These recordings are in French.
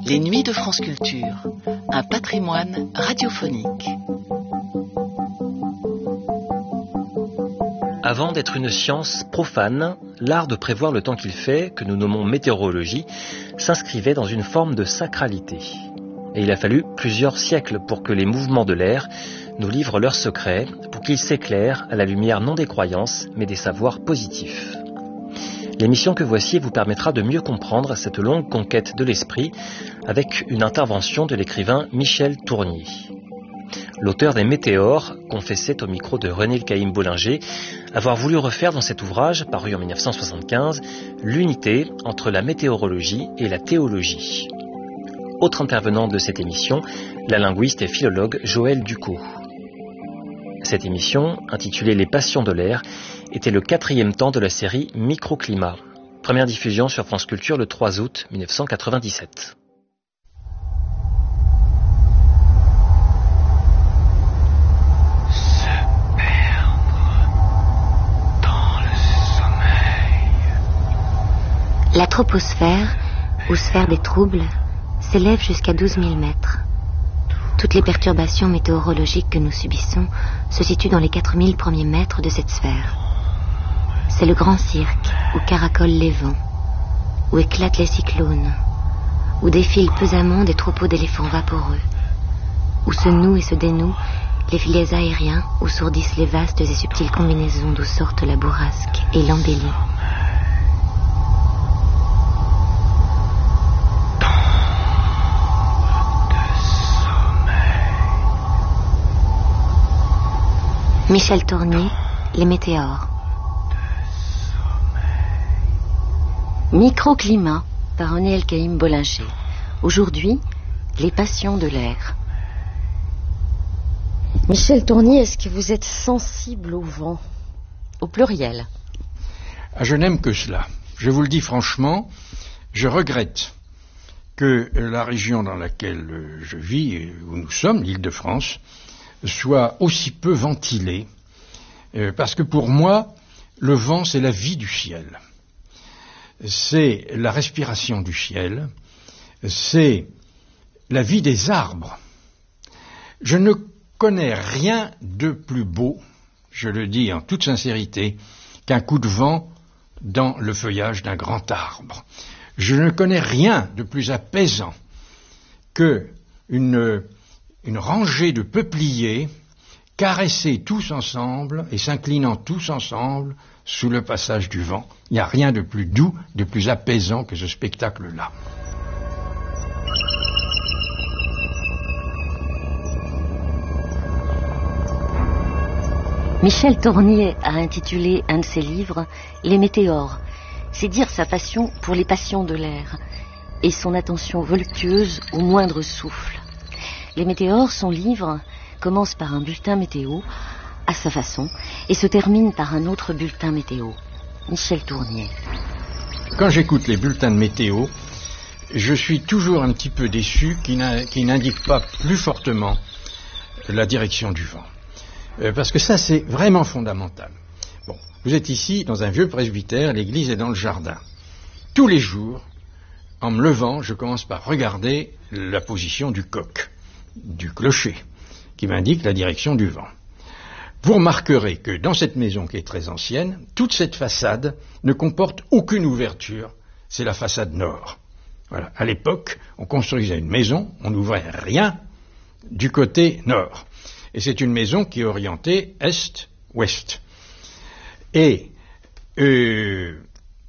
Les Nuits de France Culture, un patrimoine radiophonique. Avant d'être une science profane, l'art de prévoir le temps qu'il fait, que nous nommons météorologie, s'inscrivait dans une forme de sacralité. Et il a fallu plusieurs siècles pour que les mouvements de l'air nous livrent leurs secrets, pour qu'ils s'éclairent à la lumière non des croyances, mais des savoirs positifs. L'émission que voici vous permettra de mieux comprendre cette longue conquête de l'esprit avec une intervention de l'écrivain Michel Tournier. L'auteur des Météores confessait au micro de René Caïm-Bollinger avoir voulu refaire dans cet ouvrage, paru en 1975, l'unité entre la météorologie et la théologie. Autre intervenante de cette émission, la linguiste et philologue Joëlle Ducos. Cette émission, intitulée Les Passions de l'air, était le 4e temps de la série Microclimat. Première diffusion sur France Culture le 3 août 1997. Se perdre dans le sommeil. La troposphère, ou sphère des troubles, s'élève jusqu'à 12 000 mètres. Toutes les perturbations météorologiques que nous subissons se situent dans les 4000 premiers mètres de cette sphère. C'est le grand cirque où caracolent les vents, où éclatent les cyclones, où défilent pesamment des troupeaux d'éléphants vaporeux, où se nouent et se dénouent les filets aériens, où sourdissent les vastes et subtiles combinaisons d'où sortent la bourrasque et l'embellie. Michel Tournier, Les Météores. Microclimat, par René Caïm-Bollinger. Aujourd'hui, les passions de l'air. Michel Tournier, est-ce que vous êtes sensible au vent, au pluriel? Je n'aime que cela. Je vous le dis franchement, je regrette que la région dans laquelle je vis, où nous sommes, l'Île-de-France, soit aussi peu ventilée, parce que pour moi, le vent, c'est la vie du ciel. C'est la respiration du ciel, c'est la vie des arbres. Je ne connais rien de plus beau, je le dis en toute sincérité, qu'un coup de vent dans le feuillage d'un grand arbre. Je ne connais rien de plus apaisant que une rangée de peupliers caressés tous ensemble et s'inclinant tous ensemble sous le passage du vent. Il n'y a rien de plus doux, de plus apaisant que ce spectacle-là. Michel Tournier a intitulé un de ses livres « Les Météores ». C'est dire sa passion pour les passions de l'air et son attention voluptueuse au moindre souffle. Les Météores, son livre, commence par un bulletin météo, à sa façon, et se termine par un autre bulletin météo. Michel Tournier. Quand j'écoute les bulletins de météo, je suis toujours un petit peu déçu qu'ils n'indiquent pas plus fortement la direction du vent. Parce que ça, c'est vraiment fondamental. Bon, vous êtes ici, dans un vieux presbytère, l'église est dans le jardin. Tous les jours, en me levant, je commence par regarder la position du coq, du clocher, qui m'indique la direction du vent. Vous remarquerez que dans cette maison qui est très ancienne, toute cette façade ne comporte aucune ouverture, c'est la façade nord. Voilà. À l'époque, on construisait une maison, on n'ouvrait rien du côté nord. Et c'est une maison qui est orientée est-ouest. Et le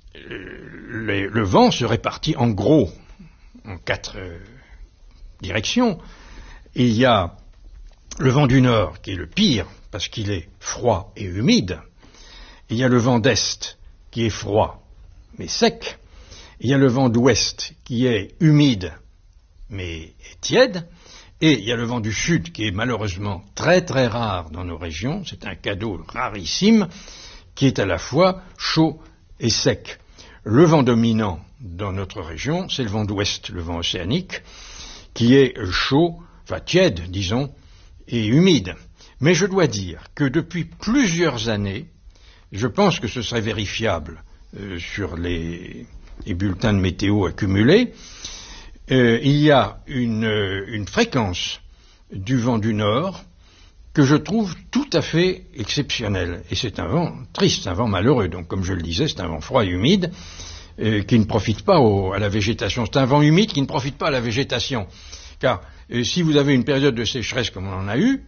vent se répartit en gros en 4 directions. Il y a le vent du nord qui est le pire parce qu'il est froid et humide. Il y a le vent d'est qui est froid mais sec. Il y a le vent d'ouest qui est humide mais tiède. Et il y a le vent du sud qui est malheureusement très très rare dans nos régions. C'est un cadeau rarissime qui est à la fois chaud et sec. Le vent dominant dans notre région, c'est le vent d'ouest, le vent océanique, qui est chaud, enfin tiède, disons, et humide. Mais je dois dire que depuis plusieurs années, je pense que ce serait vérifiable sur les bulletins de météo accumulés, il y a une fréquence du vent du nord que je trouve tout à fait exceptionnelle. Et c'est un vent triste, un vent malheureux. Donc, comme je le disais, c'est un vent froid et humide qui ne profite pas à la végétation. C'est un vent humide qui ne profite pas à la végétation. Car si vous avez une période de sécheresse comme on en a eu,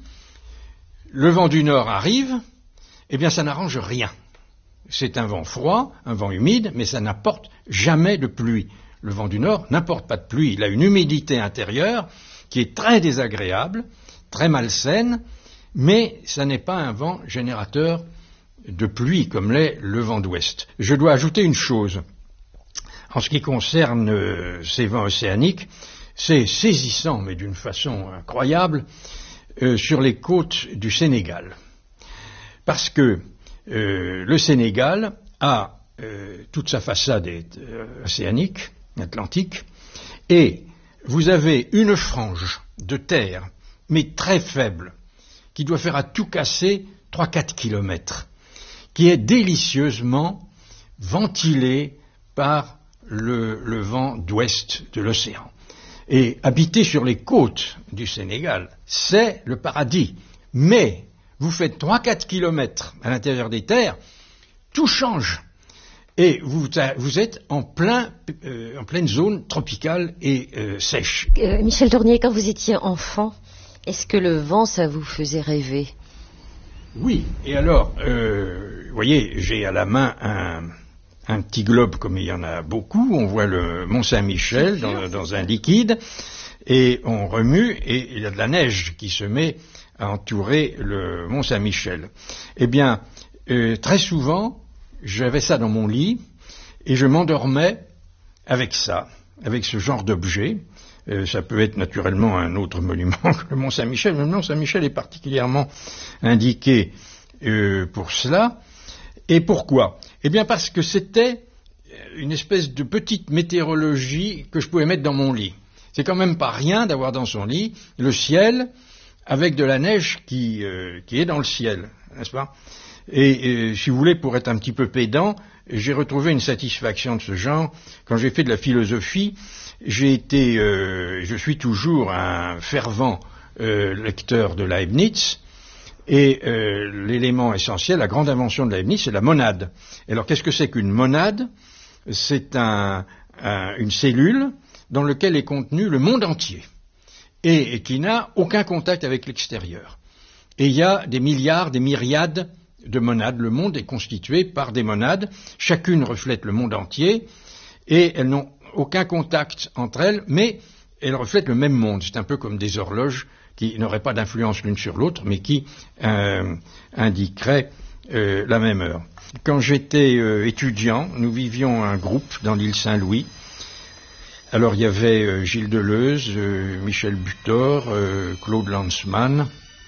le vent du nord arrive, eh bien ça n'arrange rien. C'est un vent froid, un vent humide, mais ça n'apporte jamais de pluie. Le vent du nord n'apporte pas de pluie. Il a une humidité intérieure qui est très désagréable, très malsaine, mais ça n'est pas un vent générateur de pluie comme l'est le vent d'ouest. Je dois ajouter une chose. En ce qui concerne ces vents océaniques, c'est saisissant, mais d'une façon incroyable, sur les côtes du Sénégal. Parce que le Sénégal a toute sa façade océanique, atlantique, et vous avez une frange de terre, mais très faible, qui doit faire à tout casser 3-4 kilomètres, qui est délicieusement ventilée par le vent d'ouest de l'océan. Et habiter sur les côtes du Sénégal, c'est le paradis. Mais vous faites 3-4 kilomètres à l'intérieur des terres, tout change. Et vous êtes en pleine zone tropicale et sèche. Michel Tournier, quand vous étiez enfant, est-ce que le vent, ça vous faisait rêver? Oui, et alors, vous voyez, j'ai à la main un petit globe comme il y en a beaucoup, on voit le Mont Saint-Michel dans un liquide, et on remue, et il y a de la neige qui se met à entourer le Mont Saint-Michel. Eh bien, très souvent, j'avais ça dans mon lit, et je m'endormais avec ça, avec ce genre d'objet. Ça peut être naturellement un autre monument que le Mont Saint-Michel, mais le Mont Saint-Michel est particulièrement indiqué pour cela. Et pourquoi? Eh bien parce que c'était une espèce de petite météorologie que je pouvais mettre dans mon lit. C'est quand même pas rien d'avoir dans son lit le ciel avec de la neige qui est dans le ciel, n'est-ce pas? Et si vous voulez, pour être un petit peu pédant, j'ai retrouvé une satisfaction de ce genre. Quand j'ai fait de la philosophie, je suis toujours un fervent lecteur de Leibniz. Et l'élément essentiel, la grande invention de Leibniz, c'est la monade. Et alors, qu'est-ce que c'est qu'une monade? C'est une cellule dans laquelle est contenu le monde entier et qui n'a aucun contact avec l'extérieur. Et il y a des milliards, des myriades de monades. Le monde est constitué par des monades. Chacune reflète le monde entier et elles n'ont aucun contact entre elles, mais elles reflètent le même monde. C'est un peu comme des horloges qui n'auraient pas d'influence l'une sur l'autre, mais qui indiqueraient la même heure. Quand j'étais étudiant, nous vivions un groupe dans l'île Saint-Louis. Alors il y avait Gilles Deleuze, Michel Butor, Claude Lanzmann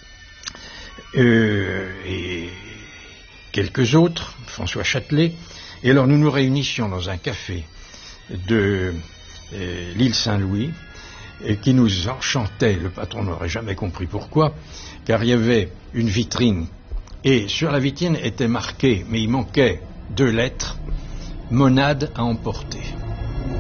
et quelques autres, François Châtelet. Et alors nous nous réunissions dans un café de l'île Saint-Louis, et qui nous enchantait. Le patron n'aurait jamais compris pourquoi, car il y avait une vitrine, et sur la vitrine était marqué, mais il manquait 2 lettres, monade à emporter.